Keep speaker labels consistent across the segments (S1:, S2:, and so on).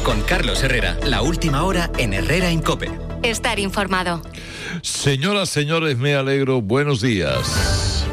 S1: Con Carlos Herrera, la última hora en Herrera en COPE.
S2: Estar informado.
S3: Señoras, señores, me alegro. Buenos días.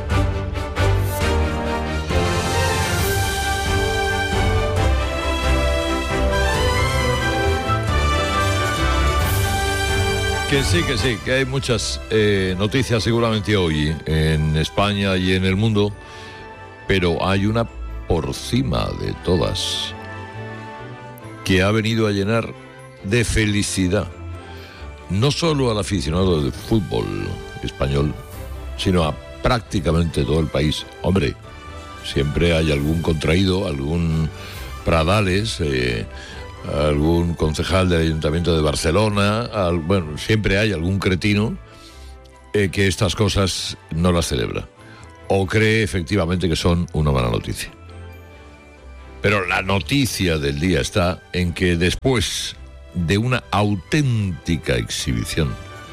S3: Que sí, que hay muchas noticias seguramente hoy en España y en el mundo, pero hay una por cima de todas que ha venido a llenar de felicidad no solo al aficionado de fútbol español, sino a prácticamente todo el país. Hombre, siempre hay algún contraído, algún Pradales, algún concejal del Ayuntamiento de Barcelona, bueno, siempre hay algún cretino que estas cosas no las celebra o cree efectivamente que son una mala noticia. Pero la noticia del día está en que después de una auténtica exhibición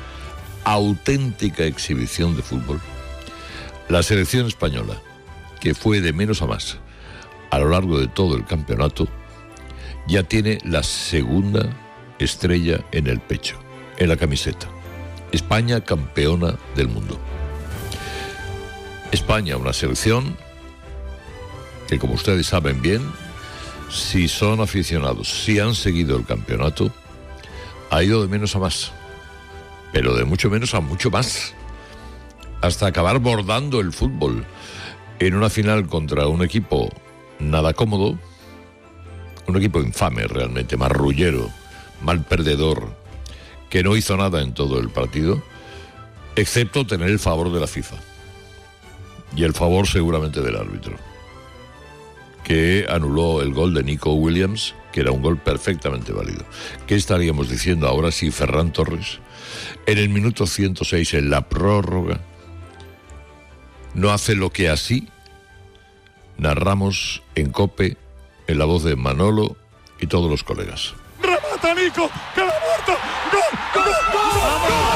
S3: de fútbol, la selección española, que fue de menos a más a lo largo de todo el campeonato, ya tiene la segunda estrella en el pecho, en la camiseta. España campeona del mundo. España, una selección que, como ustedes saben bien, si son aficionados, si han seguido el campeonato, ha ido de menos a más, pero de mucho menos a mucho más, hasta acabar bordando el fútbol en una final contra un equipo nada cómodo, un equipo infame realmente, marrullero, mal perdedor, que no hizo nada en todo el partido, excepto tener el favor de la FIFA y el favor seguramente del árbitro, que anuló el gol de Nico Williams, que era un gol perfectamente válido. ¿Qué estaríamos diciendo ahora si Ferran Torres, en el minuto 106, en la prórroga, no hace lo que así narramos en COPE, en la voz de Manolo y todos los colegas?
S4: ¡Remata Nico! ¡Que la muerto! ¡Gol! ¡Gol! ¡Gol!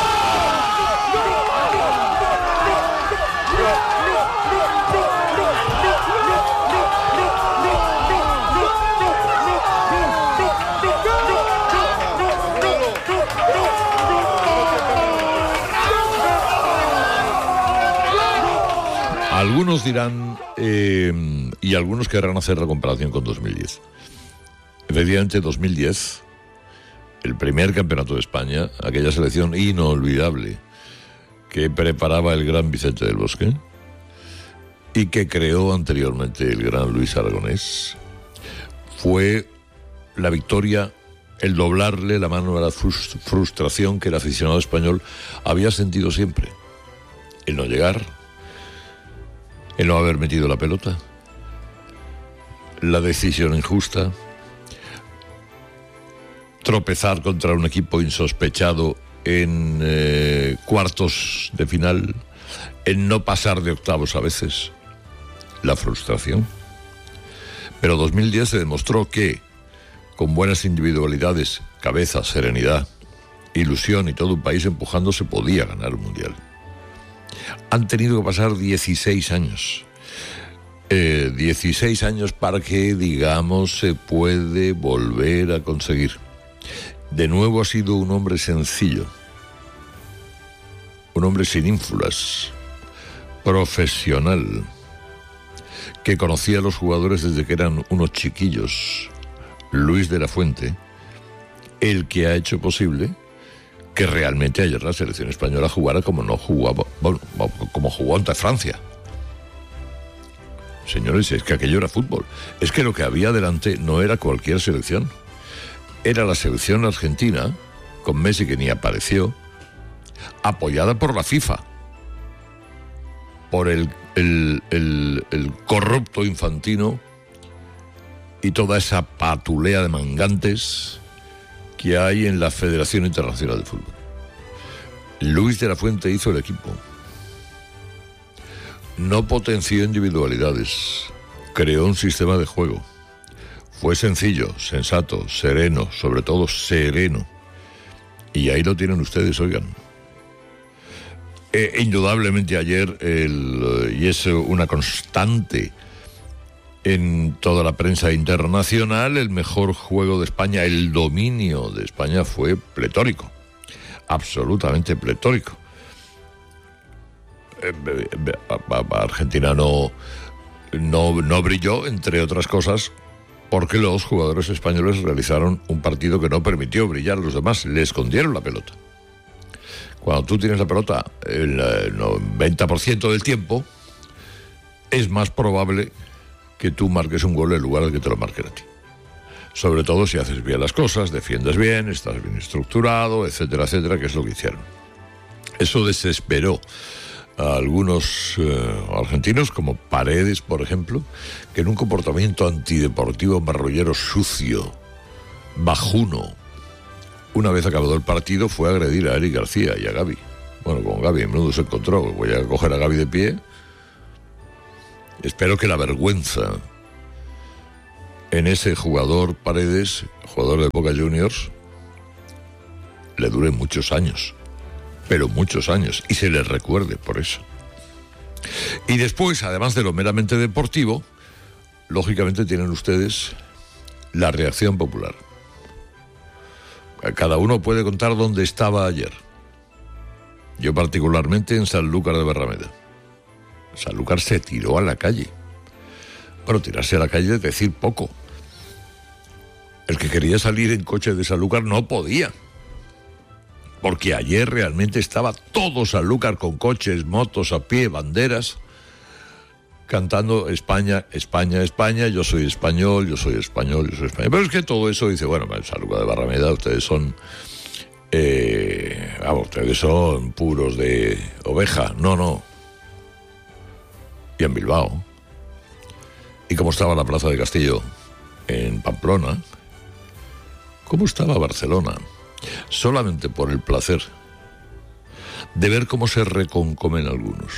S3: Algunos dirán, y algunos querrán hacer la comparación con 2010. Efectivamente, 2010, el primer campeonato de España, aquella selección inolvidable que preparaba el gran Vicente del Bosque y que creó anteriormente el gran Luis Aragonés, fue la victoria, el doblarle la mano a la frustración que el aficionado español había sentido siempre. El no llegar, el no haber metido la pelota, la decisión injusta, tropezar contra un equipo insospechado en cuartos de final, en no pasar de octavos a veces, la frustración. Pero 2010 se demostró que, con buenas individualidades, cabeza, serenidad, ilusión y todo un país empujando, se podía ganar un mundial. Han tenido que pasar 16 años. 16 años para que, digamos, se puede volver a conseguir. De nuevo ha sido un hombre sencillo, un hombre sin ínfulas, profesional, que conocía a los jugadores desde que eran unos chiquillos, Luis de la Fuente, el que ha hecho posible que realmente ayer la selección española jugara como no jugaba, bueno, como jugó ante Francia. Señores, es que aquello era fútbol. Es que lo que había delante no era cualquier selección. Era la selección argentina, con Messi que ni apareció, apoyada por la FIFA, por el corrupto Infantino y toda esa patulea de mangantes que hay en la Federación Internacional de Fútbol. Luis de la Fuente hizo el equipo. No potenció individualidades, creó un sistema de juego. Fue sencillo, sensato, sereno, sobre todo sereno. Y ahí lo tienen ustedes, oigan. Indudablemente ayer, y es una constante en toda la prensa internacional, el mejor juego de España, el dominio de España fue pletórico, absolutamente pletórico. Argentina no brilló, entre otras cosas, porque los jugadores españoles realizaron un partido que no permitió brillar a los demás, le escondieron la pelota. Cuando tú tienes la pelota el 90% del tiempo, es más probable que tú marques un gol en lugar de que te lo marquen a ti. Sobre todo si haces bien las cosas, defiendes bien, estás bien estructurado, etcétera, etcétera, que es lo que hicieron. Eso desesperó a algunos argentinos, como Paredes, por ejemplo, que en un comportamiento antideportivo, marrullero, sucio, bajuno, una vez acabado el partido, fue a agredir a Eric García y a Gavi. Bueno, con Gavi a menudo se encontró. Voy a coger a Gavi de pie. Espero que la vergüenza en ese jugador Paredes, jugador de Boca Juniors, le dure muchos años. Pero muchos años. Y se le recuerde por eso. Y después, además de lo meramente deportivo, lógicamente tienen ustedes la reacción popular. Cada uno puede contar dónde estaba ayer. Yo particularmente en Sanlúcar de Barrameda. Sanlúcar se tiró a la calle. Bueno, tirarse a la calle es decir poco. El que quería salir en coche de Sanlúcar no podía. Porque ayer realmente estaba todo Sanlúcar con coches, motos, a pie, banderas, cantando España, España, España, yo soy español, yo soy español, yo soy español. Pero es que todo eso dice, bueno, Sanlúcar de Barrameda, ustedes son, ustedes son puros de oveja. No. Y en Bilbao. ¿Y cómo estaba la Plaza de Castillo en Pamplona? ¿Cómo estaba Barcelona? Solamente por el placer de ver cómo se reconcomen algunos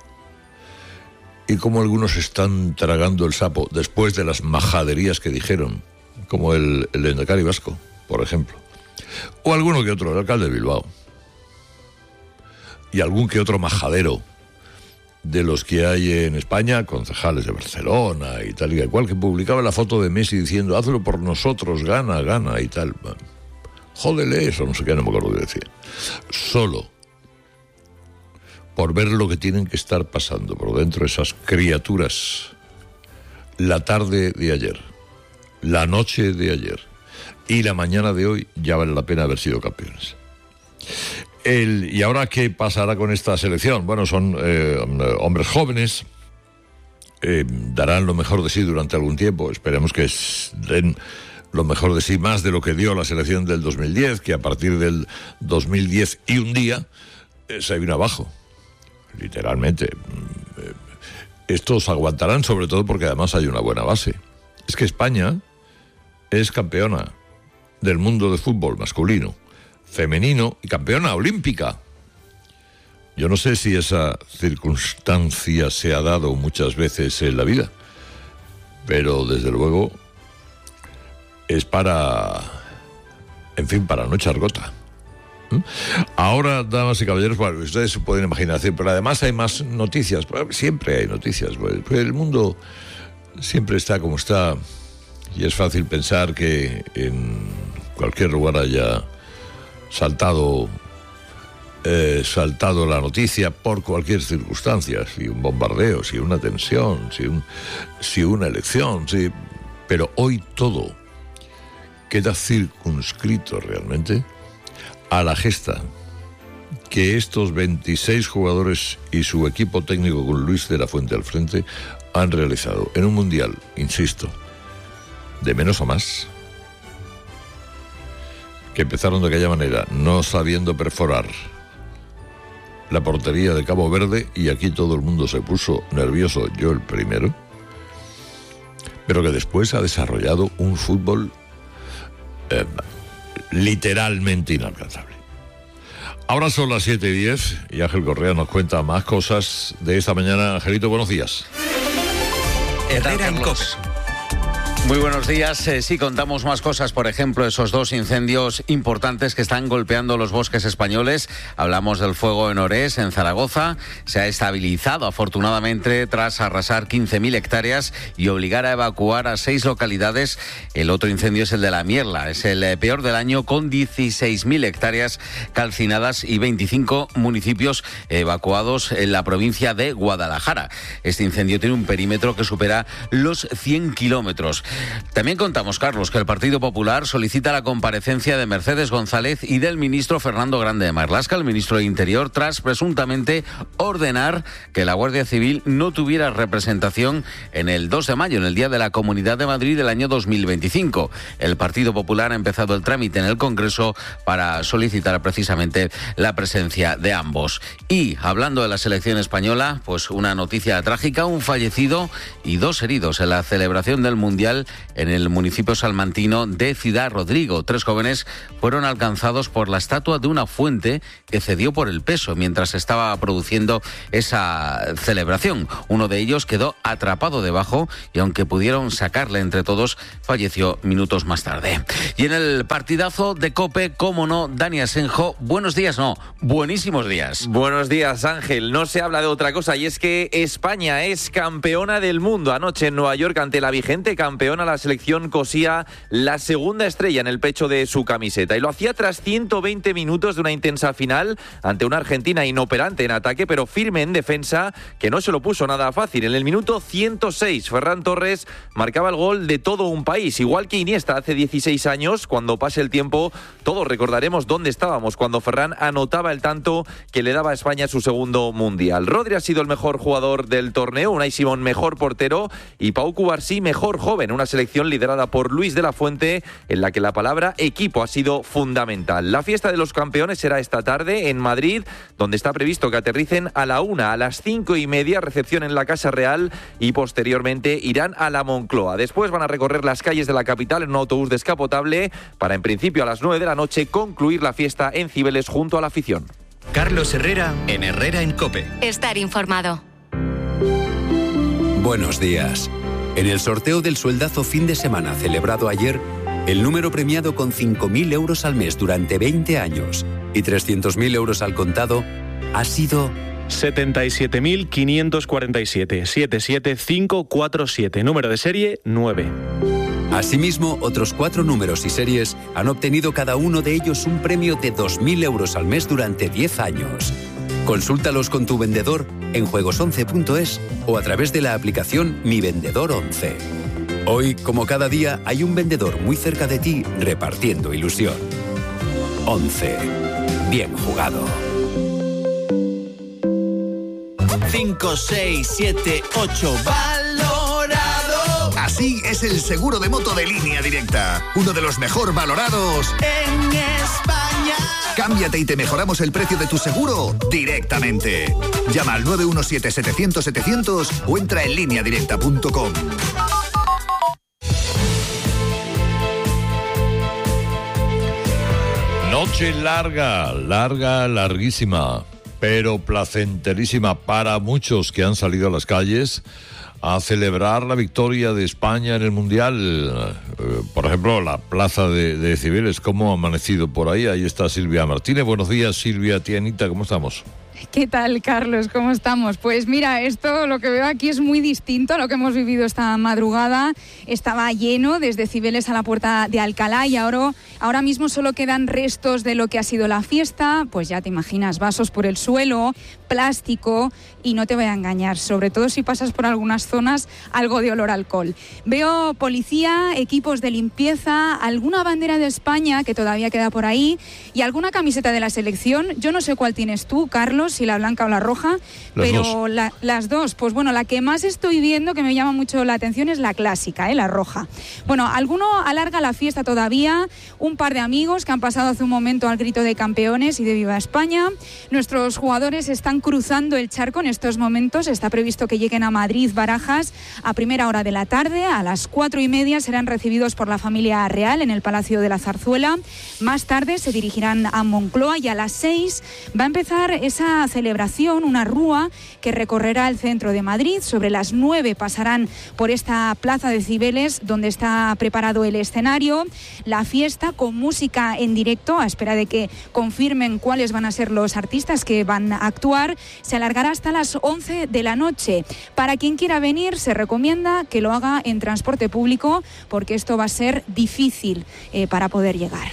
S3: y cómo algunos están tragando el sapo después de las majaderías que dijeron, como el lehendakari vasco, por ejemplo, o alguno que otro, el alcalde de Bilbao, y algún que otro majadero de los que hay en España, concejales de Barcelona y tal y cual, que publicaba la foto de Messi diciendo, hazlo por nosotros, gana y tal. Jódele eso, no sé qué, no me acuerdo qué decía. Solo por ver lo que tienen que estar pasando por dentro esas criaturas la tarde de ayer, la noche de ayer y la mañana de hoy, ya vale la pena haber sido campeones. ¿Y ahora qué pasará con esta selección? Bueno, son hombres jóvenes, darán lo mejor de sí durante algún tiempo, esperemos que den lo mejor de sí, más de lo que dio la selección del 2010, que a partir del 2010 y un día se vino abajo, literalmente. Estos aguantarán, sobre todo porque además hay una buena base. Es que España es campeona del mundo de fútbol masculino, femenino y campeona olímpica. Yo no sé si esa circunstancia se ha dado muchas veces en la vida, pero desde luego es para no echar gota. Ahora, damas y caballeros, bueno, ustedes se pueden imaginar, pero además hay más noticias, siempre hay noticias, pues el mundo siempre está como está y es fácil pensar que en cualquier lugar haya saltado la noticia por cualquier circunstancia, si un bombardeo, si una tensión, si una elección, pero hoy todo queda circunscrito realmente a la gesta que estos 26 jugadores y su equipo técnico con Luis de la Fuente al frente han realizado en un mundial, insisto, de menos a más, que empezaron de aquella manera, no sabiendo perforar la portería de Cabo Verde, y aquí todo el mundo se puso nervioso, yo el primero, pero que después ha desarrollado un fútbol literalmente inalcanzable. Ahora son las 7:10 y Ángel Correa nos cuenta más cosas de esta mañana. Angelito, buenos días.
S1: Herrera en COPE.
S2: Muy buenos días. Sí, contamos más cosas, por ejemplo, esos 2 incendios importantes que están golpeando los bosques españoles. Hablamos del fuego en Orés, en Zaragoza. Se ha estabilizado, afortunadamente, tras arrasar 15.000 hectáreas y obligar a evacuar a 6 localidades. El otro incendio es el de La Mierla. Es el peor del año, con 16.000 hectáreas calcinadas y 25 municipios evacuados en la provincia de Guadalajara. Este incendio tiene un perímetro que supera los 100 kilómetros. También contamos, Carlos, que el Partido Popular solicita la comparecencia de Mercedes González y del ministro Fernando Grande de Marlaska, el ministro de Interior, tras presuntamente ordenar que la Guardia Civil no tuviera representación en el 2 de mayo, en el Día de la Comunidad de Madrid del año 2025. El Partido Popular ha empezado el trámite en el Congreso para solicitar precisamente la presencia de ambos. Y, hablando de la selección española, pues una noticia trágica: un fallecido y 2 heridos en la celebración del Mundial en el municipio salmantino de Ciudad Rodrigo. 3 jóvenes fueron alcanzados por la estatua de una fuente que cedió por el peso mientras estaba produciendo esa celebración. Uno de ellos quedó atrapado debajo y, aunque pudieron sacarle entre todos, falleció minutos más tarde. Y en el partidazo de COPE, cómo no, Dani Asenjo, buenos días, no, buenísimos días.
S5: Buenos días, Ángel. No se habla de otra cosa, y es que España es campeona del mundo. Anoche en Nueva York, ante la vigente campeona, la selección cosía la segunda estrella en el pecho de su camiseta, y lo hacía tras 120 minutos de una intensa final ante una Argentina inoperante en ataque pero firme en defensa, que no se lo puso nada fácil. En el minuto 106, Ferran Torres marcaba el gol de todo un país, igual que Iniesta hace 16 años. Cuando pase el tiempo, todos recordaremos dónde estábamos cuando Ferran anotaba el tanto que le daba a España su segundo mundial. Rodri ha sido el mejor jugador del torneo, Unai Simón mejor portero y Pau Cubarsí mejor joven. Una selección liderada por Luis de la Fuente, en la que la palabra equipo ha sido fundamental. La fiesta de los campeones será esta tarde en Madrid, donde está previsto que aterricen a la 1, a las 5:30, recepción en la Casa Real, y posteriormente irán a la Moncloa. Después van a recorrer las calles de la capital en un autobús descapotable para, en principio, a las 9 de la noche concluir la fiesta en Cibeles junto a la afición.
S1: Carlos Herrera en Herrera en COPE.
S6: Estar informado.
S7: Buenos días. En el sorteo del sueldazo fin de semana celebrado ayer, el número premiado con 5.000 euros al mes durante 20 años y 300.000 euros al contado ha sido
S8: 77.547, 77547, número de serie 9.
S7: Asimismo, otros 4 números y series han obtenido cada uno de ellos un premio de 2.000 euros al mes durante 10 años. Consúltalos con tu vendedor en juegos11.es o a través de la aplicación Mi Vendedor 11. Hoy, como cada día, hay un vendedor muy cerca de ti repartiendo ilusión. 11. Bien jugado.
S9: 5, 6, 7, 8. ¡Valorado! Así es el seguro de moto de Línea Directa. Uno de los mejor valorados en España. Cámbiate y te mejoramos el precio de tu seguro directamente. Llama al 917-700-700 o entra en lineadirecta.com.
S3: Noche larguísima, pero placenterísima para muchos que han salido a las calles a celebrar la victoria de España en el Mundial. Por ejemplo, la plaza de Cibeles, ¿cómo ha amanecido por ahí? Ahí está Silvia Martínez. Buenos días, Silvia, tía Anita, ¿cómo estamos?
S10: ¿Qué tal, Carlos? ¿Cómo estamos? Pues mira, esto, lo que veo aquí es muy distinto a lo que hemos vivido esta madrugada. Estaba lleno desde Cibeles a la Puerta de Alcalá y ahora mismo solo quedan restos de lo que ha sido la fiesta. Pues ya te imaginas, vasos por el suelo, plástico, y no te voy a engañar, sobre todo si pasas por algunas zonas, algo de olor a alcohol. Veo policía, equipos de limpieza, alguna bandera de España que todavía queda por ahí y alguna camiseta de la selección. Yo no sé cuál tienes tú, Carlos, si la blanca o la roja, pero las dos. Pues bueno, la que más estoy viendo, que me llama mucho la atención, es la clásica, la roja. Bueno, alguno alarga la fiesta todavía, un par de amigos que han pasado hace un momento al grito de campeones y de Viva España. Nuestros jugadores están cruzando el charco en estos momentos. Está previsto que lleguen a Madrid, Barajas, a primera hora de la tarde. A las 4:30 serán recibidos por la familia real en el Palacio de la Zarzuela. Más tarde se dirigirán a Moncloa y a las 6 va a empezar esa una celebración, una rúa que recorrerá el centro de Madrid. Sobre las 9 pasarán por esta plaza de Cibeles, donde está preparado el escenario. La fiesta con música en directo, a espera de que confirmen cuáles van a ser los artistas que van a actuar, se alargará hasta las 11 de la noche. Para quien quiera venir, se recomienda que lo haga en transporte público, porque esto va a ser difícil para poder llegar.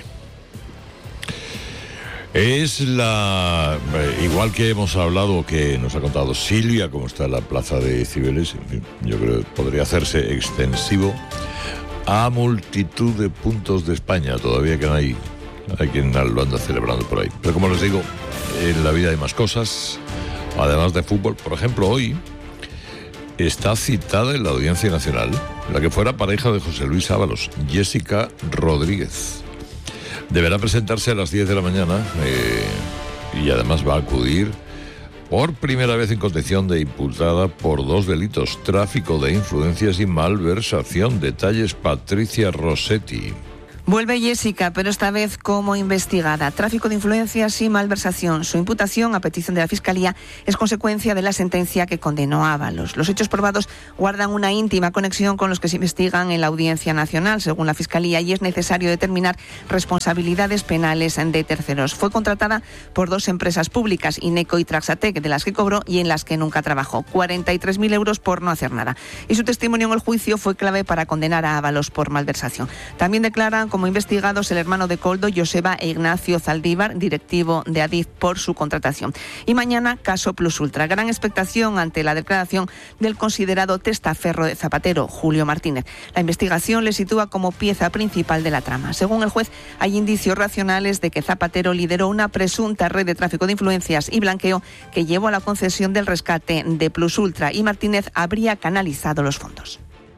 S3: Es igual que hemos hablado, que nos ha contado Silvia, cómo está la plaza de Cibeles, yo creo que podría hacerse extensivo a multitud de puntos de España. Todavía que hay quien lo anda celebrando por ahí. Pero como les digo, en la vida hay más cosas, además de fútbol. Por ejemplo, hoy está citada en la Audiencia Nacional la que fuera pareja de José Luis Ábalos, Jessica Rodríguez. Deberá presentarse a las 10 de la mañana y además va a acudir por primera vez en condición de imputada por 2 delitos: tráfico de influencias y malversación. Detalles, Patricia Rossetti.
S6: Vuelve Jessica, pero esta vez como investigada. Tráfico de influencias y malversación. Su imputación, a petición de la Fiscalía, es consecuencia de la sentencia que condenó a Ábalos. Los hechos probados guardan una íntima conexión con los que se investigan en la Audiencia Nacional, según la Fiscalía, y es necesario determinar responsabilidades penales de terceros. Fue contratada por 2 empresas públicas, Ineco y Traxatec, de las que cobró y en las que nunca trabajó. 43.000 euros por no hacer nada. Y su testimonio en el juicio fue clave para condenar a Ábalos por malversación. También declaran como investigados el hermano de Koldo, Joseba e Ignacio Zaldívar, directivo de Adif, por su contratación. Y mañana, caso Plus Ultra. Gran expectación ante la declaración del considerado testaferro de Zapatero, Julio Martínez. La investigación le sitúa como pieza principal de la trama. Según el juez, hay indicios racionales de que Zapatero lideró una presunta red de tráfico de influencias y blanqueo que llevó a la concesión del rescate de Plus Ultra, y Martínez habría canalizado los fondos.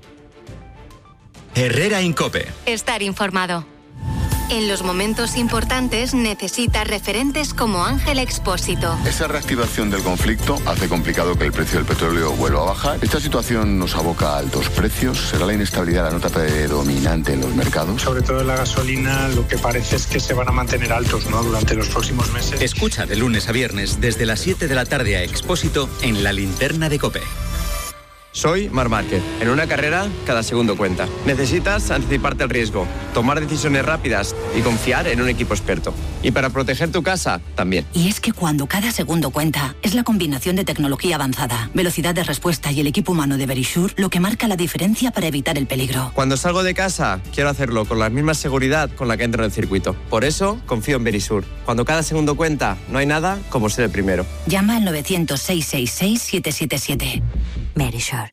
S1: Herrera en COPE.
S11: Estar informado. En los momentos importantes necesita referentes como Ángel Expósito.
S12: Esa reactivación del conflicto hace complicado que el precio del petróleo vuelva a bajar. Esta situación nos aboca a altos precios. ¿Será la inestabilidad la nota predominante en los mercados?
S13: Sobre todo en la gasolina, lo que parece es que se van a mantener altos, ¿no?, durante los próximos meses.
S1: Escucha de lunes a viernes desde las 7 de la tarde a Expósito en La Linterna de COPE.
S14: Soy Marc Márquez. En una carrera, cada segundo cuenta. Necesitas anticiparte al riesgo, tomar decisiones rápidas y confiar en un equipo experto. Y para proteger tu casa, también.
S15: Y es que cuando cada segundo cuenta, es la combinación de tecnología avanzada, velocidad de respuesta y el equipo humano de Verisure lo que marca la diferencia para evitar el peligro.
S14: Cuando salgo de casa, quiero hacerlo con la misma seguridad con la que entro en el circuito. Por eso, confío en Verisure. Cuando cada segundo cuenta, no hay nada como ser el primero.
S15: Llama al 900-666-777. Verisure.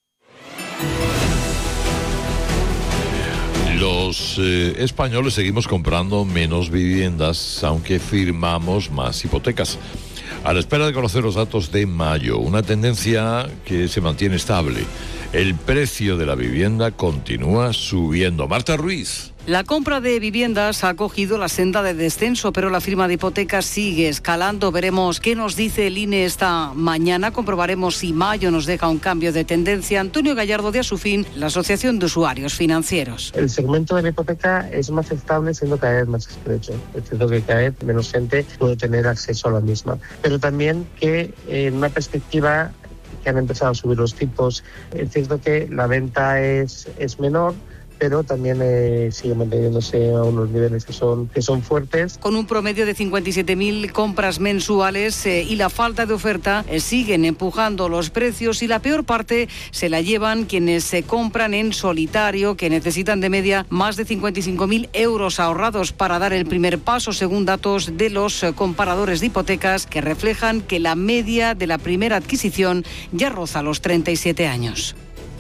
S3: Los españoles seguimos comprando menos viviendas, aunque firmamos más hipotecas. A la espera de conocer los datos de mayo, una tendencia que se mantiene estable. El precio de la vivienda continúa subiendo. Marta Ruiz.
S16: La compra de viviendas ha cogido la senda de descenso, pero la firma de hipotecas sigue escalando. Veremos qué nos dice el INE esta mañana. Comprobaremos si mayo nos deja un cambio de tendencia. Antonio Gallardo, de Asufin, la Asociación de Usuarios Financieros.
S17: El segmento de la hipoteca es más estable, siendo cada vez más estrecho. Es cierto que cada vez menos gente puede tener acceso a la misma. Pero también que en una perspectiva que han empezado a subir los tipos, es cierto que la venta es menor, pero también sigue manteniéndose a unos niveles que son fuertes.
S16: Con un promedio de 57.000 compras mensuales y la falta de oferta siguen empujando los precios, y la peor parte se la llevan quienes se compran en solitario, que necesitan de media más de 55.000 euros ahorrados para dar el primer paso, según datos de los comparadores de hipotecas, que reflejan que la media de la primera adquisición ya roza los 37 años.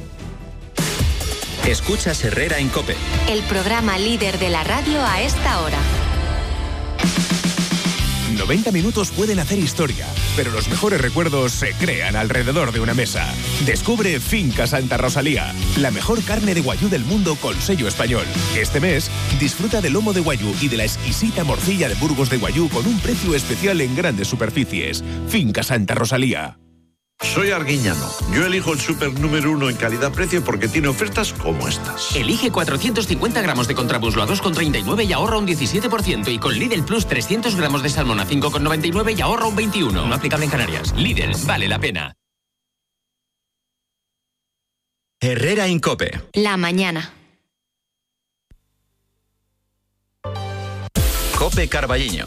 S1: Escuchas Herrera en COPE.
S11: El programa líder de la radio a esta hora.
S18: 90 minutos pueden hacer historia, pero los mejores recuerdos se crean alrededor de una mesa. Descubre Finca Santa Rosalía, la mejor carne de guayú del mundo con sello español. Este mes, disfruta del lomo de guayú y de la exquisita morcilla de Burgos de guayú con un precio especial en grandes superficies. Finca Santa Rosalía.
S19: Soy Arguiñano. Yo elijo el súper número 1 en calidad-precio porque tiene ofertas como estas.
S20: Elige 450 gramos de contramuslo a 2,39 y ahorra un 17%. Y con Lidl Plus 300 gramos de salmón a 5,99 y ahorra un 21%. No aplicable en Canarias. Lidl, vale la pena.
S1: Herrera Incope.
S11: La mañana.
S1: Cope Carballiño.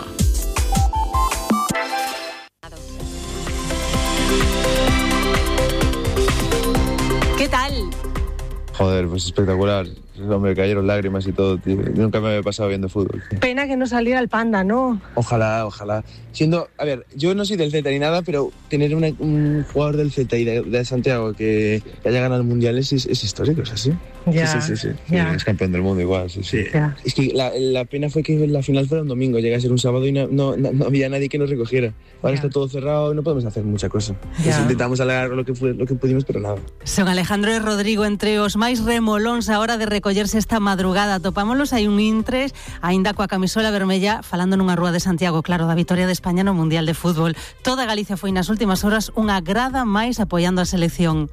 S21: ¿Qué tal?
S22: Joder, pues espectacular. Hombre, cayeron lágrimas y todo, tío. Nunca me había pasado viendo fútbol.
S21: Pena que no saliera el Panda, ¿no?
S22: Ojalá. A ver, yo no soy del Celta ni nada, pero tener un jugador del Celta y de Santiago que haya ganado el Mundial es histórico, ¿es así?
S21: Ya,
S22: Sí.
S21: ya.
S22: Es campeón del mundo igual, sí.
S21: Ya.
S22: Es que la pena fue que la final fuera un domingo, llega a ser un sábado y no había nadie que nos recogiera. Ahora está todo cerrado y no podemos hacer mucha cosa. Intentamos alargar lo que pudimos, pero nada.
S21: Son Alejandro y Rodrigo entre os máis remolóns a hora de recollerse esta madrugada. Topámolos, hai un intres, aínda coa camisola vermella, falando nunha rúa de Santiago, claro, da vitoria de España no Mundial de Fútbol. Toda Galicia foi nas últimas horas unha grada máis apoiando a selección.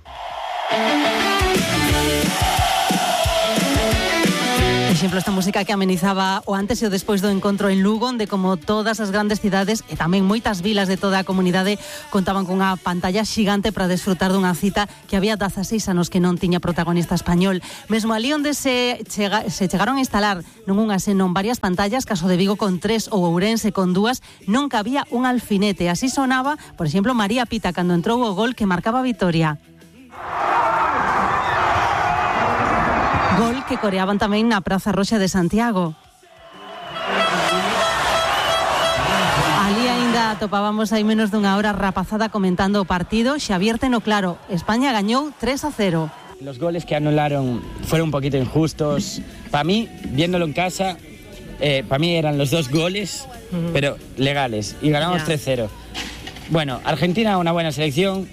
S21: Exemplo, esta música que amenizaba o antes e o despois do encontro en Lugo, onde como todas as grandes cidades e tamén moitas vilas de toda a comunidade contaban cunha pantalla xigante para desfrutar dunha cita que había 16 anos que non tiña protagonista español. Mesmo ali onde se chegaron a instalar non unhas senón varias pantallas, caso de Vigo con 3 ou Ourense con 2, non cabía un alfinete. Así sonaba, por exemplo, María Pita cando entrou o gol que marcaba a vitoria. Gol que coreaban tamén na Praza Roxa de Santiago. Ali aínda topábamos hai menos dunha hora rapazada comentando o partido. Xavier Teno claro, España gañou 3-0.
S23: Los goles que anularon fueron un poquito injustos. Para mí, viéndolo en casa, para mí eran los 2 goles, pero legales. Y ganamos 3-0. Bueno, Argentina una buena selección.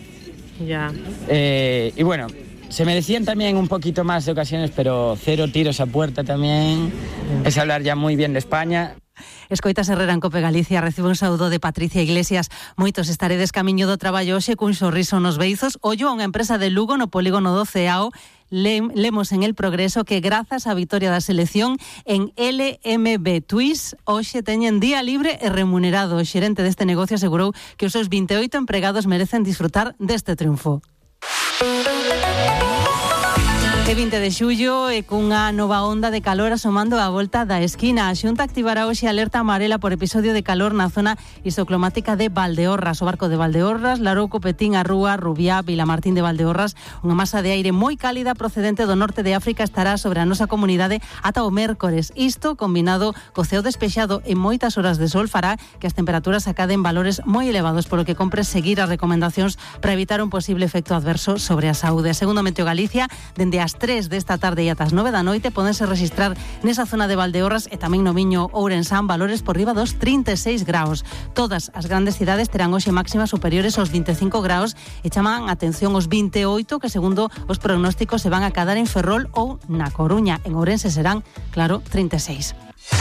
S23: Y bueno, se merecían también un poquito más de ocasiones, pero 0 tiros a puerta también. Es hablar ya muy bien de España.
S21: Escoitas Herrera en Cope Galicia, recibe un saúdo de Patricia Iglesias. Moitos estaredes camiño do traballo hoxe cun sorriso nos beizos. Ollo a unha empresa de Lugo no polígono do Ceao. Lemos en El Progreso que grazas á vitoria da selección en LMB Twist hoxe teñen día libre e remunerado. O xerente deste negocio asegurou que os seus 28 empregados merecen disfrutar deste triunfo. É 20 de xullo e cunha nova onda de calor asomando a volta da esquina. A Xunta activará hoxe alerta amarela por episodio de calor na zona isoclimática de Valdeorras. O barco de Valdeorras, Larouco, Petín, a Rúa, Rubiá, Vilamartín de Valdeorras. Unha masa de aire moi cálida procedente do norte de África estará sobre a nosa comunidade ata o mércores. Isto, combinado co ceo despexado e moitas horas de sol, fará que as temperaturas acaden valores moi elevados, polo que compre seguir as recomendacións para evitar un posible efecto adverso sobre a saúde. Segundo Meteo Galicia, dende as 3 desta tarde e ata as 9 da noite podense registrar nesa zona de Valdeorras e tamén no Miño Ourensán valores por riba dos 36 graus. Todas as grandes cidades terán hoxe máximas superiores aos 25 graus e chaman atención os 28 que segundo os pronósticos se van a cadar en Ferrol ou na Coruña. En Ourense serán, claro, 36.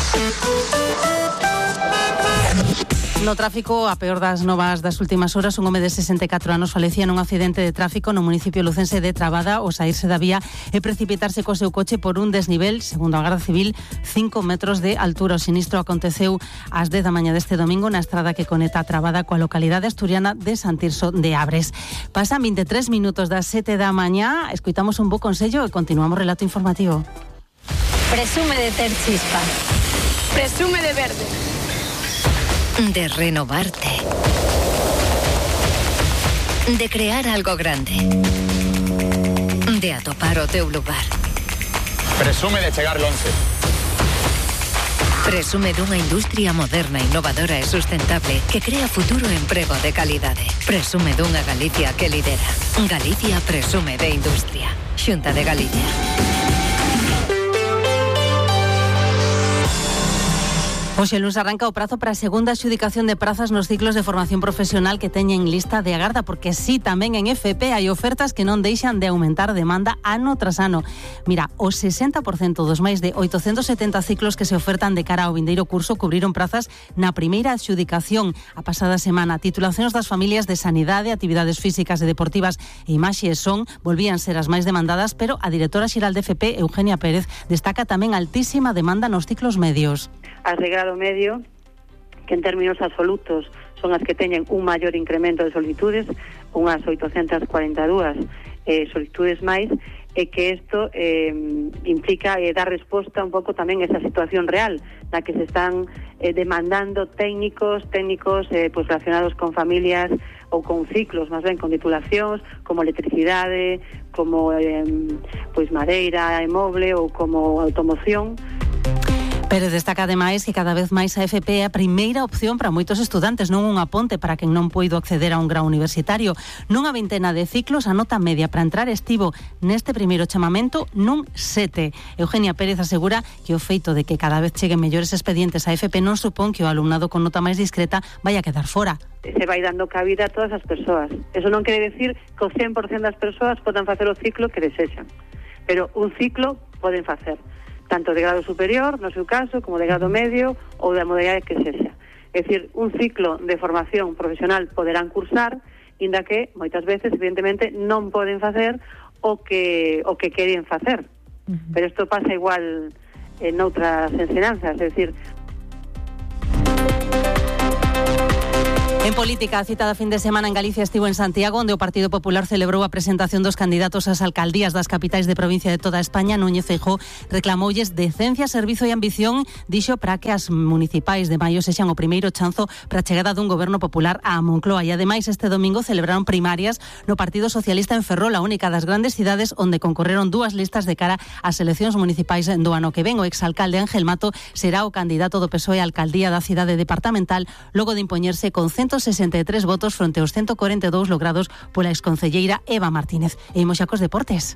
S21: No tráfico, a peor das novas das últimas horas, un home de 64 anos falecía nun accidente de tráfico no municipio lucense de Trabada ao saírse da vía e precipitarse co seu coche por un desnivel, segundo a Garda Civil, 5 metros de altura. O sinistro aconteceu ás 10 da mañá deste domingo na estrada que conecta a Trabada coa localidade asturiana de San Tirso de Abres. Pasan 23 minutos das 7 da mañá, escoitamos un bo consello e continuamos relato informativo.
S24: Presume de ter chispa. Presume de verde.
S11: De renovarte. De crear algo grande. De atopar o teu lugar.
S25: Presume de chegar longe.
S11: Presume dunha industria moderna, innovadora e sustentable que crea futuro e emprego de calidade. Presume dunha Galicia que lidera. Galicia presume de industria. Xunta de Galicia.
S21: Hoxe luns arranca o prazo para a segunda adxudicación de prazas nos ciclos de formación profesional que teñen lista de agarda, porque sí, tamén en FP hai ofertas que non deixan de aumentar demanda ano tras ano. Mira, o 60% dos máis de 870 ciclos que se ofertan de cara ao vindeiro curso cubriron prazas na primeira adxudicación a pasada semana. Titulacións das familias de sanidade, actividades físicas e deportivas e imaxe e son volvían ser as máis demandadas, pero a directora xeral de FP, Eugenia Pérez, destaca tamén altísima demanda nos ciclos medios.
S2: As de grado medio, que en términos absolutos son as que teñen un maior incremento de solicitudes, unhas 842 solicitudes máis, e que isto implica dar resposta un pouco tamén a esa situación real na que se están demandando técnicos pues relacionados con familias ou con ciclos, máis ben con titulacións como electricidade, como pues madeira e moble ou como automoción.
S21: Pérez destaca ademais que cada vez máis a FP é a primeira opción para moitos estudantes, non unha ponte para quen non poido acceder a un grau universitario. Nunha vintena de ciclos, a nota media para entrar estivo neste primeiro chamamento nun 7. Eugenia Pérez asegura que o feito de que cada vez cheguen mellores expedientes a FP non supón que o alumnado con nota máis discreta vai a quedar fora.
S2: Se vai dando cabida a todas as persoas. Eso non quere decir que o 100% das persoas podan facer o ciclo que desexan, pero un ciclo poden facer, tanto de grado superior, no seu caso, como de grado medio ou da modalidade que sexa. É dicir, un ciclo de formación profesional poderán cursar, inda que moitas veces, evidentemente, non poden facer o que queren facer. Pero isto pasa igual en outras ensinanzas, é dicir,
S21: En política, a cita da fin de semana en Galicia estivo en Santiago, onde o Partido Popular celebrou a presentación dos candidatos ás alcaldías das capitais de provincia de toda España. Núñez Feijóo reclamoulles decencia, servizo e ambición, dixo, para que as municipais de maio sexan o primeiro chanzo para a chegada dun goberno popular á Moncloa. E ademais, este domingo celebraron primarias no Partido Socialista en Ferrol, a única das grandes cidades onde concorreron dúas listas de cara ás eleccións municipais do ano que ven. O exalcalde Ángel Mato será o candidato do PSOE á alcaldía da cidade departamental, logo de impoñerse con 163 votos fronte aos 142 logrados pola exconcelleira Eva Martínez. E imos xa cos deportes.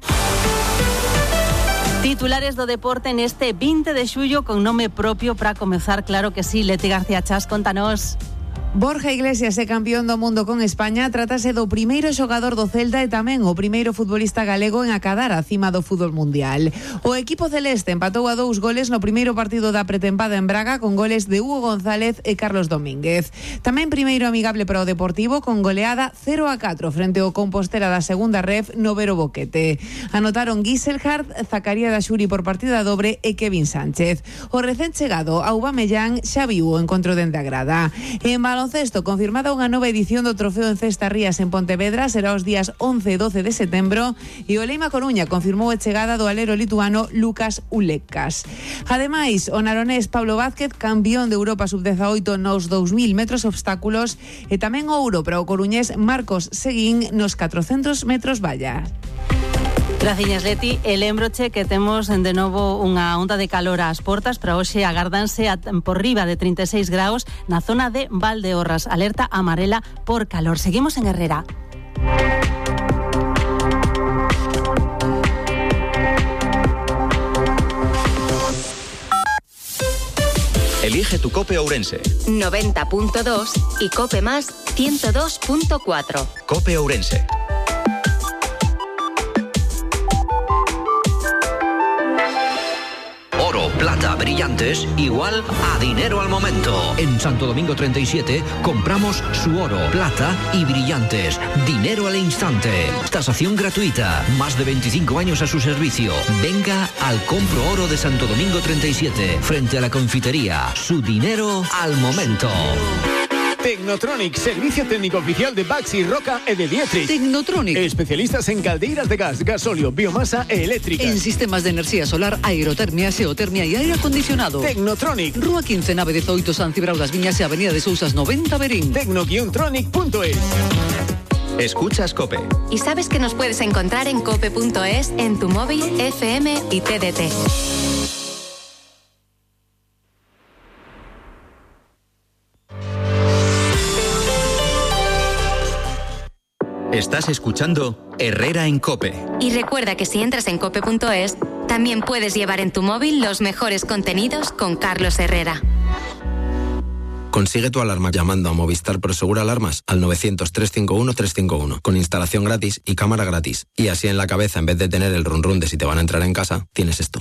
S21: Titulares do deporte neste 20 de xullo con nome propio para comezar, claro que sí. Leti García Chas, contanos.
S4: Borja Iglesias é campeón do mundo con España. Trátase do primeiro xogador do Celta e tamén o primeiro futbolista galego en acadar a cima do fútbol mundial. O equipo celeste empatou a 2 goles no primeiro partido da pretempada en Braga con goles de Hugo González e Carlos Domínguez. Tamén primeiro amigable para o Deportivo con goleada 0-4 frente ao Compostela da segunda ref no Vero Boquete. Anotaron Giselhard, Zacaría da Xuri por partida dobre e Kevin Sánchez. O recén chegado Aubameyang xa viu o encontro dende a grada. En baloncesto, confirmada unha nova edición do Trofeo en Cesta Rías en Pontevedra, será os días 11 e 12 de setembro, e o Leima Coruña confirmou a chegada do alero lituano Lukas Ulekas. Ademais, o naronés Pablo Vázquez, campeón de Europa sub-18 nos 2000 metros obstáculos, e tamén ouro para o coruñés Marcos Seguín nos 400 metros valla.
S21: Graciñas, Leti. E lembroche que temos de novo unha onda de calor ás portas. Para hoxe agárdanse por riba de 36 graus na zona de Valdeorras. Alerta amarela por calor. Seguimos en Herrera.
S1: Elige tu Cope Ourense.
S5: 90.2 y Cope Más 102.4.
S1: Cope Ourense. Oro, plata, brillantes, igual a dinero al momento. En Santo Domingo 37 compramos su oro, plata y brillantes. Dinero al instante. Tasación gratuita. Más de 25 años a su servicio. Venga al Compro Oro de Santo Domingo 37, frente a la confitería. Su dinero al momento.
S7: Tecnotronic, servicio técnico oficial de Baxi, Roca e de Dietrich.
S8: Tecnotronic.
S7: Especialistas en caldeiras de gas, gasóleo, biomasa e eléctricas.
S8: En sistemas de enerxía solar, aerotermia, xeotermia e aire acondicionado.
S7: Tecnotronic.
S8: Rúa 15, nave 18, San Cibrao das Viñas e Avenida de Sousas 90, Berín.
S7: Tecno-tronic.es.
S1: Escuchas Cope.
S5: Y sabes que nos puedes encontrar en cope.es, en tu móvil, FM y TDT.
S1: Estás escuchando Herrera en Cope.
S5: Y recuerda que si entras en cope.es, también puedes llevar en tu móvil los mejores contenidos con Carlos Herrera.
S6: Consigue tu alarma llamando a Movistar Prosegur Alarmas al 900-351-351 con instalación gratis y cámara gratis. Y así en la cabeza, en vez de tener el run run de si te van a entrar en casa, tienes esto.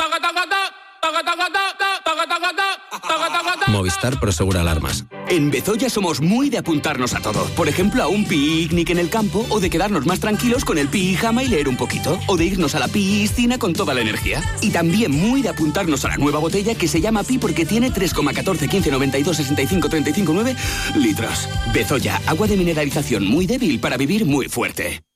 S6: Movistar Prosegur Alarmas.
S9: En Bezoya somos muy de apuntarnos a todo. Por ejemplo, a un picnic en el campo, o de quedarnos más tranquilos con el pijama y leer un poquito, o de irnos a la piscina con toda la energía. Y también muy de apuntarnos a la nueva botella que se llama Pi porque tiene 3,14, 15, 92, 65, 35, 9 litros. Bezoya, agua de mineralización muy débil para vivir muy fuerte.